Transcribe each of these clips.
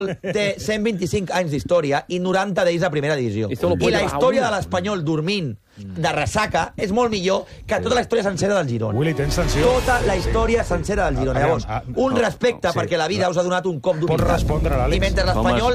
té 125 anys d'història i 90 d'ells a primera divisió. I la història de l'Espanyol dormint de ressaca és molt millor que tota la història sencera del Girona. Willy, tens tensió? Tota la història sencera del Girona. Llavors, un respecte perquè la vida us ha donat un cop d'unitat. Pots respondre, l'Àlex. I mentre l'Espanyol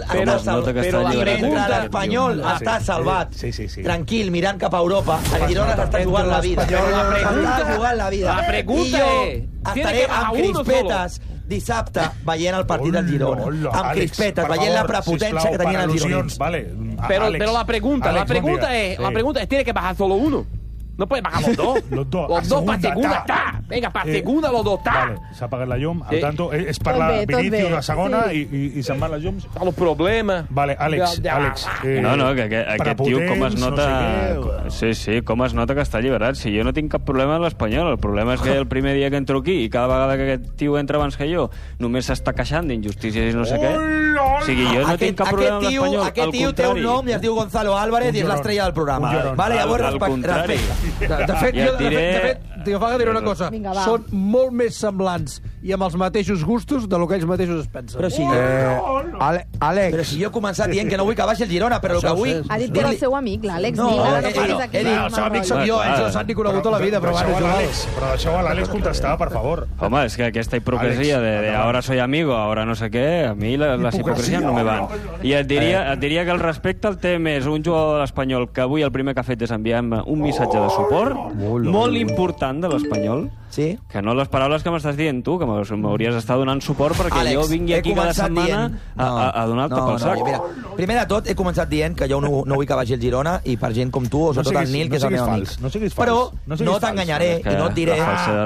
està salvat, tranquil, mirant cap a Europa, el Girona s'està jugant la vida. S'està jugant la vida. La pregunta és... Estaré amb crispetes dissabte veient el partit del Girona. Amb crispetes, veient la prepotència que tenien els gironins. Pero la pregunta es, ¿tiene que bajar solo uno? No puede bajar los dos. Los dos. Los dos para segunda, ta. Venga, para segunda los dos, ta. Vale, s'ha apagat la llum. Al tanto, és per la Vinicius una segona i se'n van les llums. Els problemes. Vale, Àlex. No, que aquest tio com es nota... Sí, com es nota que està alliberat. Si jo no tinc cap problema amb l'Espanyol, el problema és que el primer dia que entro aquí i cada vegada que aquest tio entra abans que jo només s'està queixant d'injustícies i no sé què. O sigui, jo no tinc cap problema amb l'Espanyol. Aquest tio té un nom i es diu Gonzalo Álvarez i és l'estrella del programa. Vale, llavors, respecte. De fet, jo fa que diré una cosa. Són molt més semblants i amb els mateixos gustos de lo que ells mateixos es pensen. Però si Àlex. Però si jo he començat dient que no vull que baixi el Girona, però el que vull... Ha dit que era el seu amic, l'Àlex. No, el seu amic soc jo, ells no s'han ni conegut a la vida, però deixeu a l'Àlex contestar, per favor. Home, és que aquesta hipocresia de ahora soy amigo, ahora no sé què, a mi les hipocresies no me van. I et diria que el respecte el té més un jugador de l'Espanyol que avui el primer que ha fet és enviar-me un missatge de suport molt important de l'Espanyol, que no les paraules que m'estàs dient tu, que m'hauries d'estar donant suport perquè jo vingui aquí cada setmana a donar-te pel sac. Primer de tot, he començat dient que jo no vull que vagi el Girona i per gent com tu, o sobretot el Nil, que és el meu amic. Però no t'enganyaré i no et diré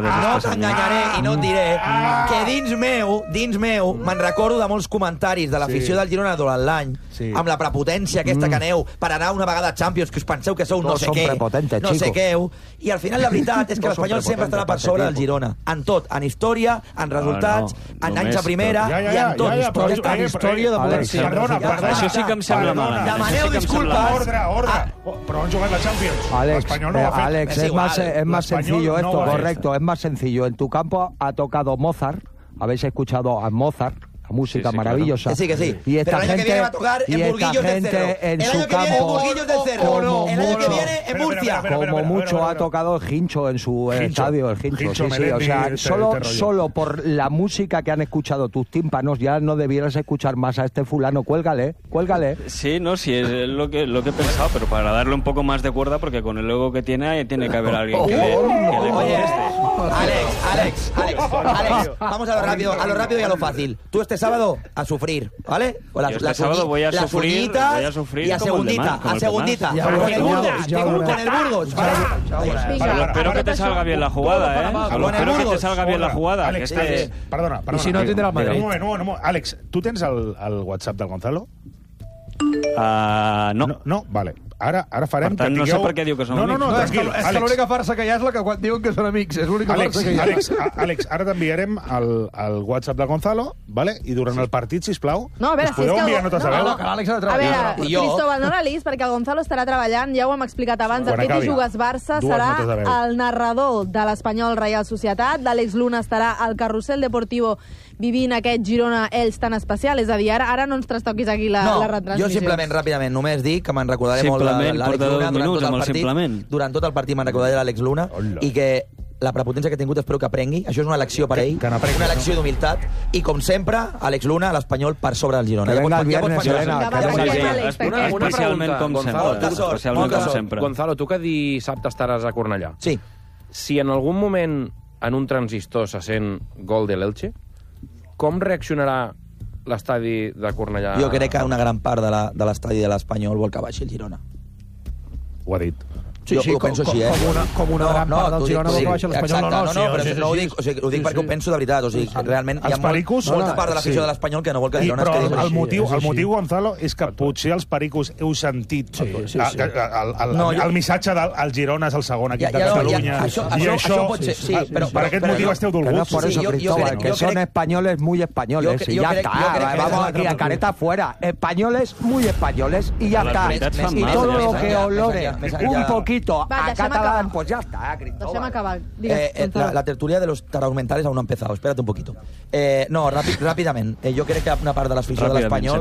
que dins meu me'n recordo de molts comentaris de l'afició del Girona durant l'any, amb la prepotència aquesta que aneu per anar una vegada a Champions, que us penseu que sou no sé què, i al final la veritat és que l'Espanyol sempre estarà per sobre del Girona. En tot, en història, en resultats, en anys a primera, i en tot. En història de potència. Perdona. Això sí que em sembla malament. Demaneu disculpes. Però han jugat la Champions. Alex, es más sencillo esto, correcto, es más sencillo. En tu campo ha tocado Mozart, habéis escuchado a Mozart, música maravillosa. Que sí. Y esta gente, que va a tocar en Burguillos del Cerro. En su campo, el año que viene en Murcia. Como mucho ha tocado el Hincho en su estadio, el Hincho. O sea, solo por la música que han escuchado tus tímpanos ya no debieras escuchar más a este fulano. Cuélgale. Sí, es lo que he pensado, pero para darle un poco más de cuerda, porque con el ego que tiene que haber alguien que le conteste. Alex, vamos a lo rápido y a lo fácil. Tú este sábado a sufrir, ¿vale? Este sábado voy a sufrir y a segundita. Con el Burgos. Espero que te salga bien la jugada, Espero que te salga bien la jugada. Alex, perdona. I si no, tindrà el Madrid. Un moment. Àlex, tu tens el WhatsApp del Gonzalo? No. No? Vale. Ara farem per tant, no sé per què diu que som amics. No, tranquil. És que l'única farsa que hi ha és la que quan diuen que són amics. És l'única farsa que hi ha. Àlex, ara t'enviarem el WhatsApp de Gonzalo, vale? I durant el partit, sisplau, no, a veure, us podeu enviar notes de veu? No, que l'Àlex ha de treballar. A veure, Cristóbal, no la lis, perquè el Gonzalo estarà treballant, ja ho hem explicat abans, de fet, Jugues Barça serà el narrador de l'Espanyol Reial Societat, d'Àlex Luna estarà al Carrusel Deportivo vivint aquest Girona-Elx tan especial, és a dir, ara no ens trastoquis aquí la retransmissió. Jo simplement, ràpidament, només dic que me'n recordaré molt l'Àlex Luna durant tot el partit me'n recordaré l'Àlex Luna i que la prepotència que ha tingut espero que aprengui. Això és una lecció per ell, una lecció d'humilitat i com sempre, Àlex Luna, l'Espanyol per sobre del Girona. Especialment com sempre. Gonzalo, tu que dissabte estaràs a Cornellà. Sí. Si en algun moment en un transistor se sent gol de l'Elche, com reaccionarà l'estadi de Cornellà? Jo crec que una gran part de l'estadi de l'Espanyol vol que baixi el Girona. Ho ha dit. Sí, ho penso així, com una gran part del Girona vol que baixi l'Espanyol. No, ho dic perquè ho penso de veritat. O sigui, realment hi ha molta part de l'afició de l'Espanyol que no vol que el Girona es quedi. Però el motiu, Gonzalo, és que potser els pericos heu sentit el missatge del Girona és el segon equip de Catalunya. I això pot ser, sí. Per aquest motiu esteu dolguts. Por eso, Cristóbal, que son españoles muy españoles. Y ya está. Vamos aquí a careta fuera. Españoles muy españoles y ya está. Y todo lo que olore un poquito escrito a catalán, pues ya está. Deixem acabar. La tertulia de los taraumentales aún no ha empezado. Espérate un poquito. No, ràpidament. Jo crec que una part de l'afició de l'Espanyol